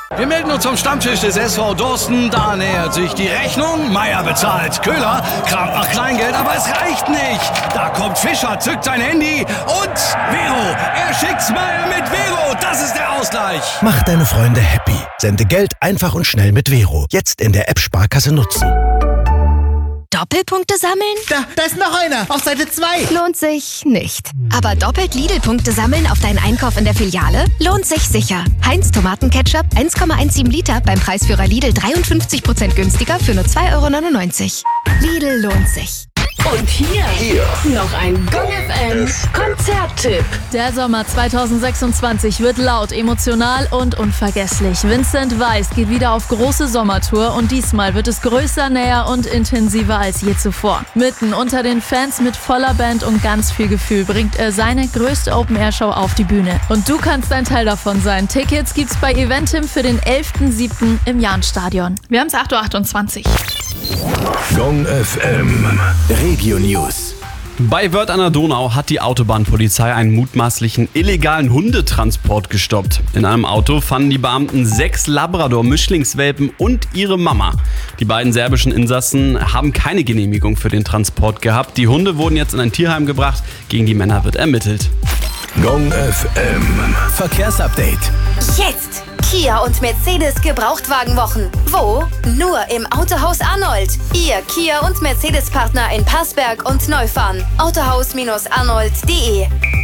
Wir melden uns zum Stammtisch des SV Dorsten. Da nähert sich die Rechnung. Meier bezahlt. Köhler kramt nach Kleingeld, aber es reicht nicht. Da kommt Fischer, zückt sein Handy und Vero. Er schickt's Meier mit Vero. Das ist der Ausgleich. Mach deine Freunde happy. Sende Geld einfach und schnell mit Vero. Jetzt in der App Sparkasse nutzen. Doppelpunkte sammeln? Da ist noch einer, auf Seite 2. Lohnt sich nicht. Aber doppelt Lidl-Punkte sammeln auf deinen Einkauf in der Filiale? Lohnt sich sicher. Heinz Tomatenketchup 1,17 Liter beim Preisführer Lidl 53% günstiger für nur 2,99 €. Lidl lohnt sich. Und hier noch ein Gong FM Konzerttipp. Der Sommer 2026 wird laut, emotional und unvergesslich. Vincent Weiss geht wieder auf große Sommertour und diesmal wird es größer, näher und intensiver als je zuvor. Mitten unter den Fans mit voller Band und ganz viel Gefühl bringt er seine größte Open-Air-Show auf die Bühne. Und du kannst ein Teil davon sein. Tickets gibt's bei Eventim für den 11.07. im Jahnstadion. Wir haben's 8.28 Uhr. Gong FM Regio News. Bei Wörth an der Donau hat die Autobahnpolizei einen mutmaßlichen illegalen Hundetransport gestoppt. In einem Auto fanden die Beamten 6 Labrador-Mischlingswelpen und ihre Mama. Die beiden serbischen Insassen haben keine Genehmigung für den Transport gehabt. Die Hunde wurden jetzt in ein Tierheim gebracht. Gegen die Männer wird ermittelt. Gong FM Verkehrsupdate. Jetzt! Kia und Mercedes Gebrauchtwagenwochen. Wo? Nur im Autohaus Arnold. Ihr Kia und Mercedes-Partner in Passberg und Neufahren. Autohaus-arnold.de.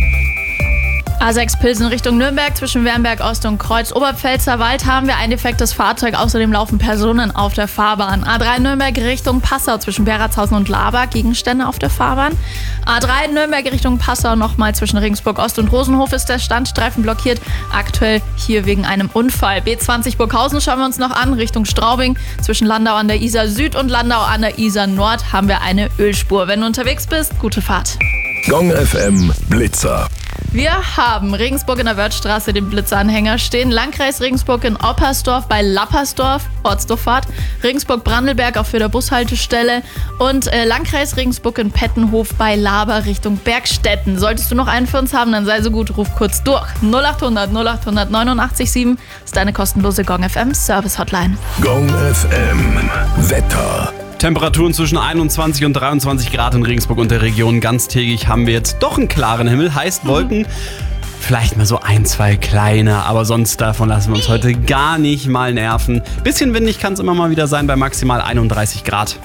A6 Pilsen Richtung Nürnberg zwischen Wernberg Ost und Kreuz Oberpfälzer Wald haben wir ein defektes Fahrzeug. Außerdem laufen Personen auf der Fahrbahn. A3 Nürnberg Richtung Passau zwischen Beratshausen und Laber. Gegenstände auf der Fahrbahn. A3 Nürnberg Richtung Passau nochmal zwischen Regensburg Ost und Rosenhof ist der Standstreifen blockiert. Aktuell hier wegen einem Unfall. B20 Burghausen schauen wir uns noch an Richtung Straubing. Zwischen Landau an der Isar Süd und Landau an der Isar Nord haben wir eine Ölspur. Wenn du unterwegs bist, gute Fahrt. Gong FM Blitzer. Wir haben Regensburg in der Wörthstraße den Blitzeranhänger stehen, Landkreis Regensburg in Oppersdorf bei Lappersdorf, Ortsdurchfahrt, Regensburg-Brandelberg auch für der Bushaltestelle und Landkreis Regensburg in Pettenhof bei Laber Richtung Bergstetten. Solltest du noch einen für uns haben, dann sei so gut, ruf kurz durch. 0800 0800 89 ist deine kostenlose Gong FM Service Hotline. Gong FM Wetter. Temperaturen zwischen 21 und 23 Grad in Regensburg und der Region. Ganztägig haben wir jetzt doch einen klaren Himmel, heißt Wolken. Vielleicht mal so 1, 2 kleine, aber sonst davon lassen wir uns heute gar nicht mal nerven. Bisschen windig kann es immer mal wieder sein bei maximal 31 Grad.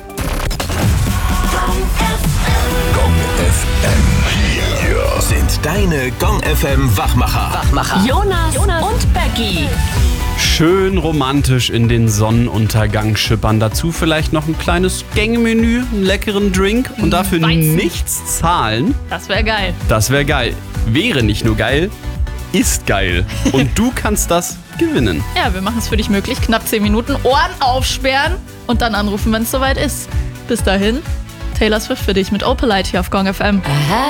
Gong FM. Hier sind deine Gong FM Wachmacher. Jonas und Becky. Schön romantisch in den Sonnenuntergang schippern. Dazu vielleicht noch ein kleines Gängemenü, einen leckeren Drink und dafür nichts zahlen. Das wäre geil. Das wäre geil. Wäre nicht nur geil, ist geil. Und du kannst das gewinnen. Ja, wir machen es für dich möglich. Knapp 10 Minuten, Ohren aufsperren und dann anrufen, wenn es soweit ist. Bis dahin, Taylor Swift für dich mit Opalite hier auf Gong FM. Aha.